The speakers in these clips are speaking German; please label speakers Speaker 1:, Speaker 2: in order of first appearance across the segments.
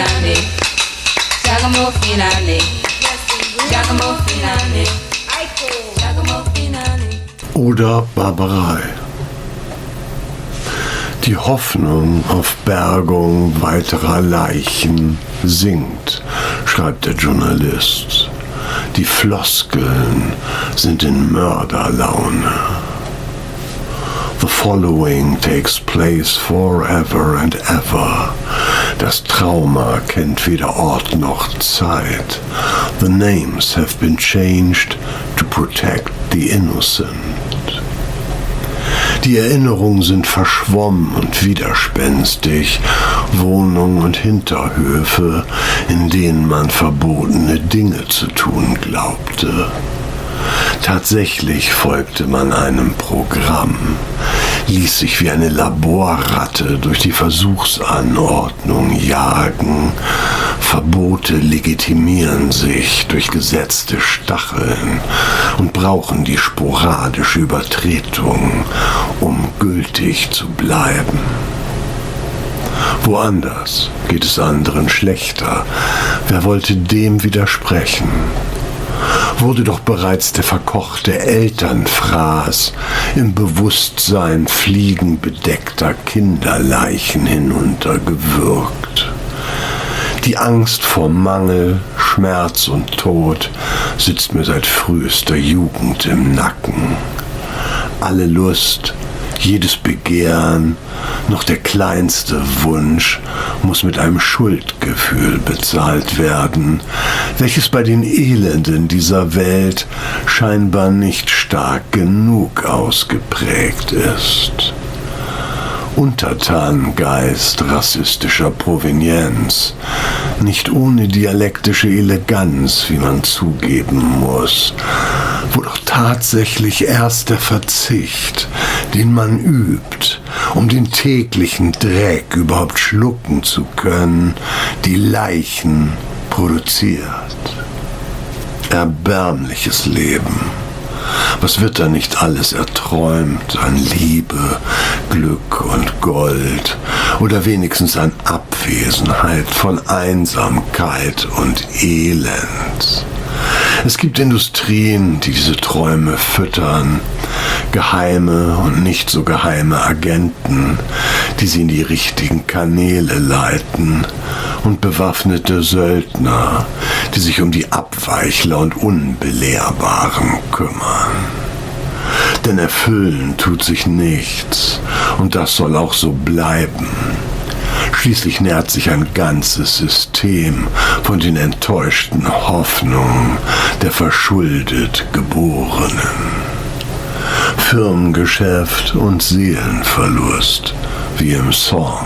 Speaker 1: finale. Giacomo finale. Giacomo finale. Giacomo finale.
Speaker 2: Oder Barbarei. Die Hoffnung auf Bergung weiterer Leichen sinkt, schreibt der Journalist. Die Floskeln sind in Mörderlaune. The following takes place forever and ever. Das Trauma kennt weder Ort noch Zeit. The names have been changed to protect the innocent. Die Erinnerungen sind verschwommen und widerspenstig, Wohnungen und Hinterhöfe, in denen man verbotene Dinge zu tun glaubte. Tatsächlich folgte man einem Programm, ließ sich wie eine Laborratte durch die Versuchsanordnung jagen. Verbote legitimieren sich durch gesetzte Stacheln und brauchen die sporadische Übertretung, um gültig zu bleiben. Woanders geht es anderen schlechter. Wer wollte dem widersprechen? Wurde doch bereits der verkochte Elternfraß im Bewusstsein fliegenbedeckter Kinderleichen hinuntergewürgt. Die Angst vor Mangel, Schmerz und Tod sitzt mir seit frühester Jugend im Nacken. Alle Lust, jedes Begehren, noch der kleinste Wunsch muss mit einem Schuldgefühl bezahlt werden, welches bei den Elenden dieser Welt scheinbar nicht stark genug ausgeprägt ist. Untertanengeist rassistischer Provenienz, nicht ohne dialektische Eleganz, wie man zugeben muss, wo doch tatsächlich erst der Verzicht, den man übt, um den täglichen Dreck überhaupt schlucken zu können, die Leichen produziert. Erbärmliches Leben. Was wird da nicht alles erträumt an Liebe, Glück und Gold oder wenigstens an Abwesenheit von Einsamkeit und Elend? Es gibt Industrien, die diese Träume füttern, geheime und nicht so geheime Agenten, die sie in die richtigen Kanäle leiten, und bewaffnete Söldner, die sich um die Abweichler und Unbelehrbaren kümmern. Denn erfüllen tut sich nichts, und das soll auch so bleiben. Schließlich nährt sich ein ganzes System von den enttäuschten Hoffnungen der verschuldet Geborenen. Firmengeschäft und Seelenverlust, wie im Song.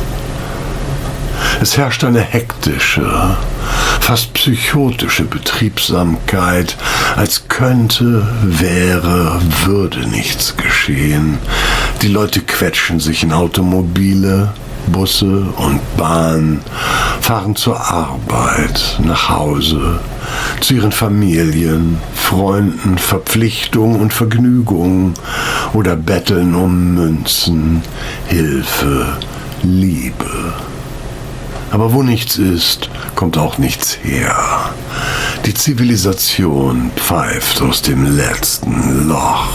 Speaker 2: Es herrscht eine hektische, fast psychotische Betriebsamkeit, als könnte, wäre, würde nichts geschehen. Die Leute quetschen sich in Automobile, Busse und Bahn, fahren zur Arbeit, nach Hause, zu ihren Familien, Freunden, Verpflichtungen und Vergnügungen oder betteln um Münzen, Hilfe, Liebe. Aber wo nichts ist, kommt auch nichts her. Die Zivilisation pfeift aus dem letzten Loch.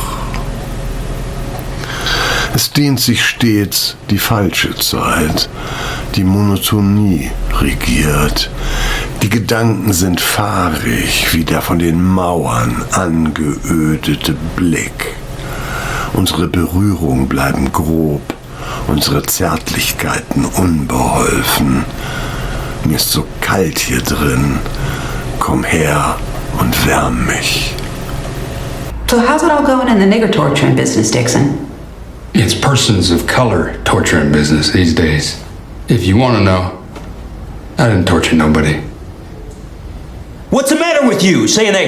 Speaker 2: Es dehnt sich stets die falsche Zeit. Die Monotonie regiert. Die Gedanken sind fahrig wie der von den Mauern angeödete Blick. Unsere Berührungen bleiben grob, unsere Zärtlichkeiten unbeholfen. Mir ist so kalt hier drin. Komm her und wärm mich.
Speaker 3: So how's it all going in the nigger torturing business, Dixon?
Speaker 4: It's persons of color torturing business these days. If you want to know, I didn't torture nobody.
Speaker 5: What's the matter with you? Saying that